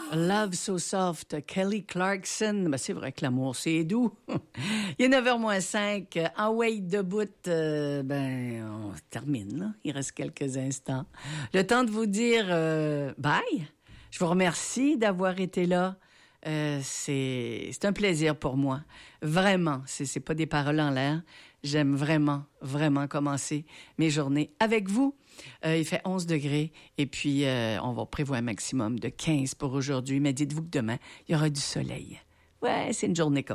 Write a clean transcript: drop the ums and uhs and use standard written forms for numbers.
Love So Soft, Kelly Clarkson. Ben, c'est vrai que l'amour, c'est doux. Il est 9h moins 5. En wait debout, on termine, là. Il reste quelques instants. Le temps de vous dire bye. Je vous remercie d'avoir été là. C'est un plaisir pour moi. Vraiment, c'est pas des paroles en l'air. J'aime vraiment, vraiment commencer mes journées avec vous. Il fait 11 degrés et puis on va prévoir un maximum de 15 pour aujourd'hui. Mais dites-vous que demain, il y aura du soleil. Ouais, c'est une journée comme